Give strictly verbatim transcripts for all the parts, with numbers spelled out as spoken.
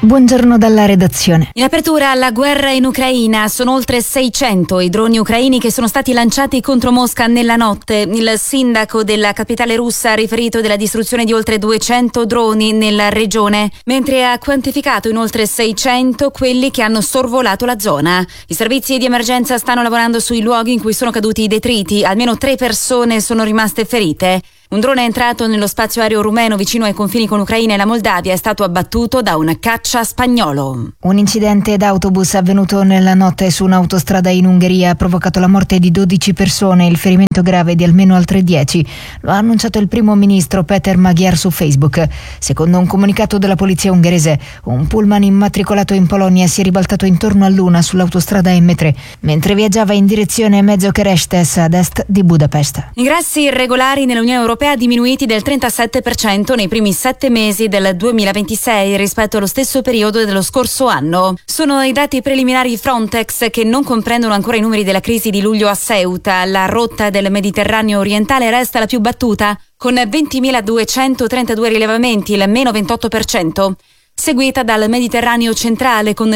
Buongiorno dalla redazione. In apertura alla guerra in Ucraina, sono oltre seicento i droni ucraini che sono stati lanciati contro Mosca nella notte. Il sindaco della capitale russa ha riferito della distruzione di oltre duecento droni nella regione, mentre ha quantificato in oltre seicento quelli che hanno sorvolato la zona. I servizi di emergenza stanno lavorando sui luoghi in cui sono caduti i detriti. Almeno tre persone sono rimaste ferite. Un drone è entrato nello spazio aereo rumeno vicino ai confini con Ucraina e la Moldavia, è stato abbattuto da un caccia spagnolo. Un incidente d'autobus avvenuto nella notte su un'autostrada in Ungheria ha provocato la morte di dodici persone e il ferimento grave di almeno altre dieci. Lo ha annunciato il primo ministro Peter Magyar su Facebook. Secondo un comunicato della polizia ungherese, un pullman immatricolato in Polonia si è ribaltato intorno a Luna sull'autostrada emme tre, mentre viaggiava in direzione Mezőkerestes ad est di Budapest. Ingressi irregolari nell'Unione Europea diminuiti del trentasette per cento nei primi sette mesi del duemilaventisei rispetto allo stesso periodo dello scorso anno. Sono i dati preliminari Frontex che non comprendono ancora i numeri della crisi di luglio a Ceuta. La rotta del Mediterraneo orientale resta la più battuta, con ventimiladuecentotrentadue rilevamenti, il meno ventotto per cento. Seguita dal Mediterraneo centrale con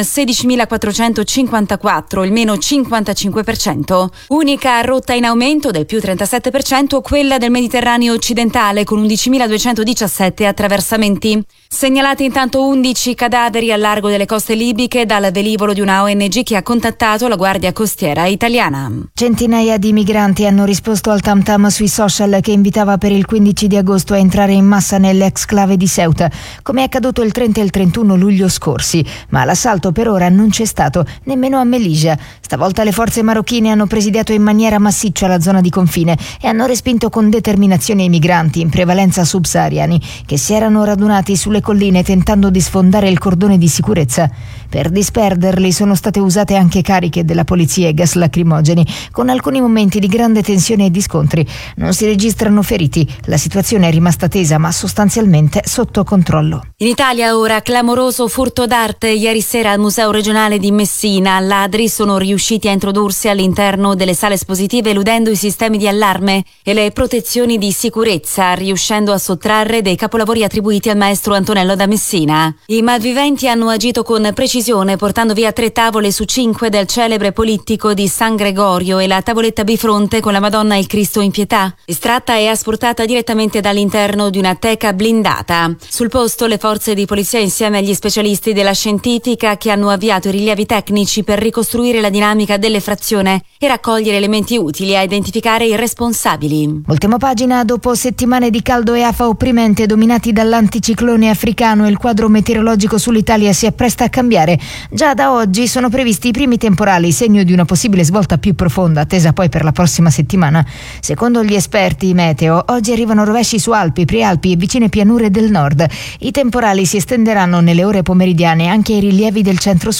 sedicimilaquattrocentocinquantaquattro, il meno cinquantacinque per cento. Unica rotta in aumento del più trentasette per cento, quella del Mediterraneo occidentale con undicimiladuecentodiciassette attraversamenti. Segnalati intanto undici cadaveri al largo delle coste libiche dal velivolo di una O N G che ha contattato la Guardia Costiera italiana. Centinaia di migranti hanno risposto al tam tam sui social che invitava per il quindici di agosto a entrare in massa nell'exclave di Ceuta, come è accaduto il trenta e il trentuno luglio scorsi, ma l'assalto per ora non c'è stato, nemmeno a Melilla. Stavolta le forze marocchine hanno presidiato in maniera massiccia la zona di confine e hanno respinto con determinazione i migranti, in prevalenza subsahariani, che si erano radunati sulle colline tentando di sfondare il cordone di sicurezza. Per disperderli sono state usate anche cariche della polizia e gas lacrimogeni, con alcuni momenti di grande tensione e di scontri. Non si registrano feriti, la situazione è rimasta tesa ma sostanzialmente sotto controllo. In Italia ora clamoroso furto d'arte. Ieri sera al Museo regionale di Messina ladri sono riusciti a introdursi all'interno delle sale espositive eludendo i sistemi di allarme e le protezioni di sicurezza, riuscendo a sottrarre dei capolavori attribuiti al maestro Antonello da Messina. I malviventi hanno agito con precisione portando via tre tavole su cinque del celebre polittico di San Gregorio e la tavoletta bifronte con la Madonna e il Cristo in pietà, estratta e asportata direttamente dall'interno di una teca blindata. Sul posto le forze di polizia insieme agli specialisti della scientifica che hanno avviato i rilievi tecnici per ricostruire la dinamica dell'effrazione e raccogliere elementi utili a identificare i responsabili. Ultima pagina. Dopo settimane di caldo e afa opprimente dominati dall'anticiclone africano, il quadro meteorologico sull'Italia si appresta a cambiare. Già da oggi sono previsti i primi temporali, segno di una possibile svolta più profonda attesa poi per la prossima settimana. Secondo gli esperti meteo, oggi arrivano rovesci su Alpi, Prealpi e vicine pianure del nord. I temporali si estenderanno nelle ore pomeridiane anche ai rilievi del centro-sud.